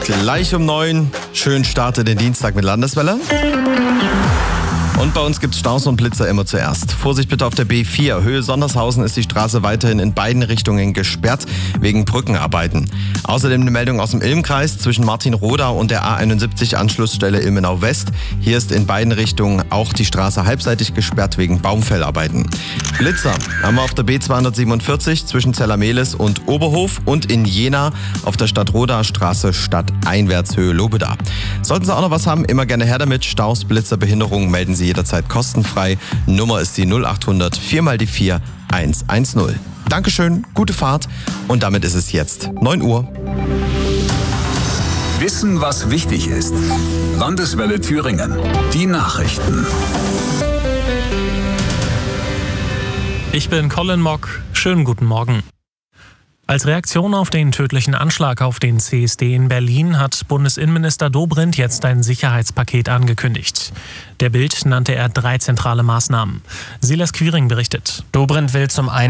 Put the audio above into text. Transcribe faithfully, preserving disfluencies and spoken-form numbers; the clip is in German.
Gleich um neun. Schön startet den Dienstag mit Landeswelle. Und bei uns gibt es Staus und Blitzer immer zuerst. Vorsicht bitte auf der B vier. Höhe Sondershausen ist die Straße weiterhin in beiden Richtungen gesperrt wegen Brückenarbeiten. Außerdem eine Meldung aus dem Ilmkreis zwischen Martinroda und der A einundsiebzig Anschlussstelle Ilmenau West. Hier ist in beiden Richtungen auch die Straße halbseitig gesperrt wegen Baumfellarbeiten. Blitzer haben wir auf der B zweihundertsiebenundvierzig zwischen Zellermelis und Oberhof und in Jena auf der Stadtroder Straße stadteinwärts Höhe Lobeda. Sollten Sie auch noch was haben, immer gerne her damit. Staus, Blitzer, Behinderungen melden Sie jederzeit kostenfrei. Nummer ist die null achthundert vier mal die vier eins eins null. Dankeschön, gute Fahrt und damit ist es jetzt neun Uhr. Wissen, was wichtig ist. Landeswelle Thüringen. Die Nachrichten. Ich bin Colin Mock. Schönen guten Morgen. Als Reaktion auf den tödlichen Anschlag auf den C S D in Berlin hat Bundesinnenminister Dobrindt jetzt ein Sicherheitspaket angekündigt. Der Bild nannte er drei zentrale Maßnahmen. Silas Quiring berichtet. Dobrindt will zum einen